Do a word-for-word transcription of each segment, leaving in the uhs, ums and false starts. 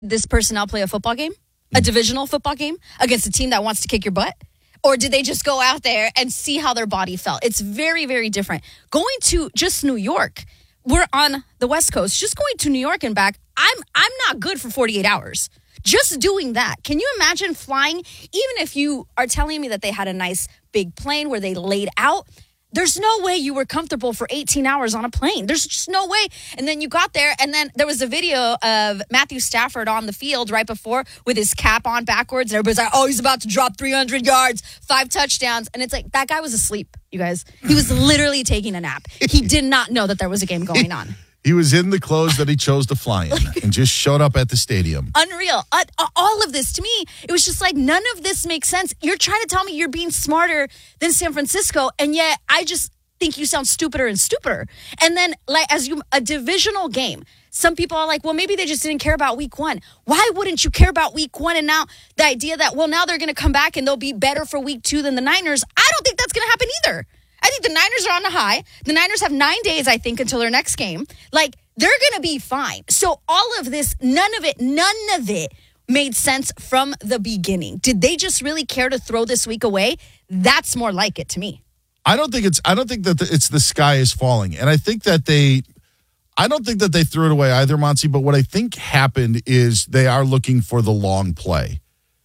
this personnel play a football game, a divisional football game against a team that wants to kick your butt? Or did they just go out there and see how their body felt? It's very, very different. Going to just New York, we're on the West Coast, just going to New York and back, I'm I'm not good for forty-eight hours. Just doing that. Can you imagine flying, even if you are telling me that they had a nice big plane where they laid out? There's no way you were comfortable for eighteen hours on a plane. There's just no way. And then you got there, and then there was a video of Matthew Stafford on the field right before with his cap on backwards. And everybody's like, oh, he's about to drop three hundred yards, five touchdowns. And it's like, that guy was asleep, you guys. He was literally taking a nap. He did not know that there was a game going on. He was in the clothes that he chose to fly in and just showed up at the stadium. Unreal. Uh, all of this, to me, it was just like, none of this makes sense. You're trying to tell me you're being smarter than San Francisco, and yet I just think you sound stupider and stupider. And then, like, as you, a divisional game, some people are like, well, maybe they just didn't care about week one. Why wouldn't you care about week one? And now the idea that, well, now they're going to come back and they'll be better for week two than the Niners, I don't think that's going to happen either. I think the Niners are on the high. The Niners have nine days, I think, until their next game. Like, they're going to be fine. So all of this, none of it, none of it made sense from the beginning. Did they just really care to throw this week away? That's more like it to me. I don't think it's, I don't think that the, it's the sky is falling. And I think that they, I don't think that they threw it away either, Monty. But what I think happened is they are looking for the long play.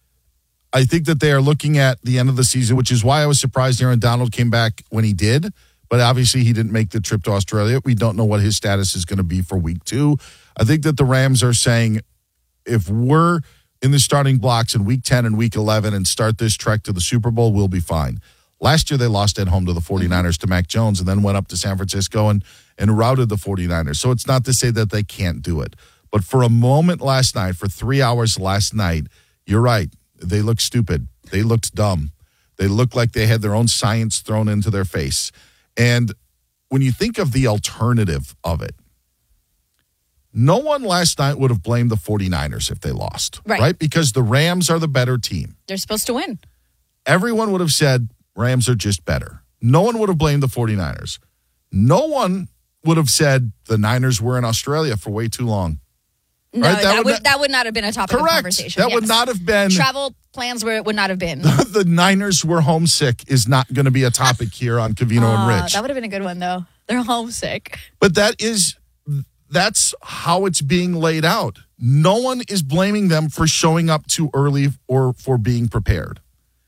I think that they are looking at the end of the season, which is why I was surprised Aaron Donald came back when he did. But obviously he didn't make the trip to Australia. We don't know what his status is going to be for week two. I think that the Rams are saying, if we're in the starting blocks in week ten and week eleven and start this trek to the Super Bowl, we'll be fine. Last year they lost at home to the 49ers to Mac Jones and then went up to San Francisco and, and routed the 49ers. So it's not to say that they can't do it. But for a moment last night, for three hours last night, you're right. They looked stupid. They looked dumb. They looked like they had their own science thrown into their face. And when you think of the alternative of it, no one last night would have blamed the 49ers if they lost, right? right? Because the Rams are the better team. They're supposed to win. Everyone would have said Rams are just better. No one would have blamed the 49ers. No one would have said the Niners were in Australia for way too long. No, right? that, that, would, would not, that would not have been a topic correct. of conversation. That yes. would not have been. Travel plans where it would not have been. The Niners were homesick is not going to be a topic here on Covino uh, and Rich. That would have been a good one, though. They're homesick. But that is, that's how it's being laid out. No one is blaming them for showing up too early or for being prepared.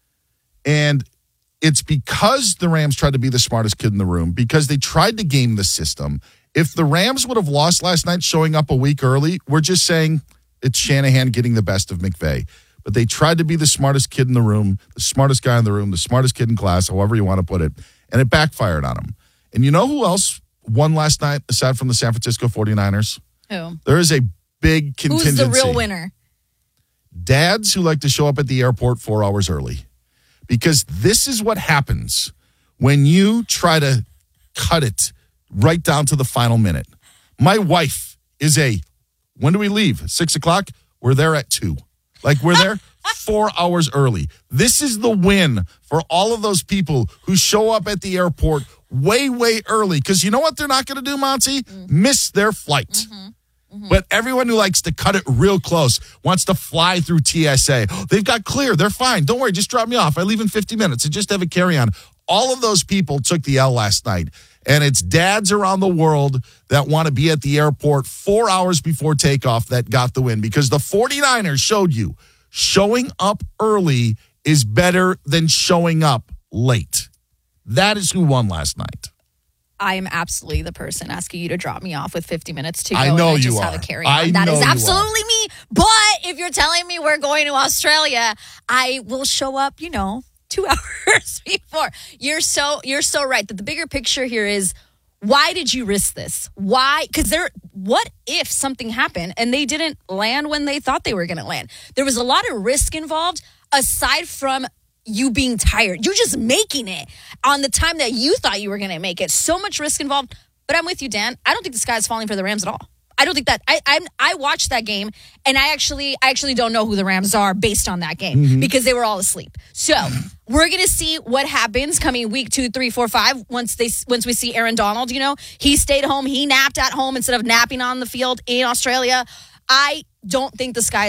And it's because the Rams tried to be the smartest kid in the room, because they tried to game the system. If the Rams would have lost last night showing up a week early, we're just saying it's Shanahan getting the best of McVay. But they tried to be the smartest kid in the room, the smartest guy in the room, the smartest kid in class, however you want to put it, and it backfired on them. And you know who else won last night aside from the San Francisco 49ers? Who? There is a big contingency. Who's the real winner? Dads who like to show up at the airport four hours early. Because this is what happens when you try to cut it right down to the final minute. My wife is a, when do we leave? Six o'clock? We're there at two. Like, we're there four hours early. This is the win for all of those people who show up at the airport way, way early. Because you know what they're not going to do, Monty? Mm-hmm. Miss their flight. Mm-hmm. Mm-hmm. But everyone who likes to cut it real close wants to fly through T S A. They've got clear. They're fine. Don't worry. Just drop me off. I leave in fifty minutes and just have a carry-on. All of those people took the L last night. And it's dads around the world that want to be at the airport four hours before takeoff that got the win. Because the 49ers showed you showing up early is better than showing up late. That is who won last night. I am absolutely the person asking you to drop me off with fifty minutes to go. I know and I you just are. have a carry on. I that know is you absolutely me. But if you're telling me we're going to Australia, I will show up, you know, two hours before. You're so you're so right. That the bigger picture here is, why did you risk this? Why? Because there. What if something happened and they didn't land when they thought they were going to land? There was a lot of risk involved, aside from you being tired. You're just making it on the time that you thought you were going to make it. So much risk involved. But I'm with you, Dan. I don't think the sky is falling for the Rams at all. I don't think that. I I, I watched that game, and I actually I actually don't know who the Rams are based on that game mm-hmm. because they were all asleep. So we're gonna see what happens coming week two, three, four, five. Once they once we see Aaron Donald, you know, he stayed home, he napped at home instead of napping on the field in Australia. I don't think the sky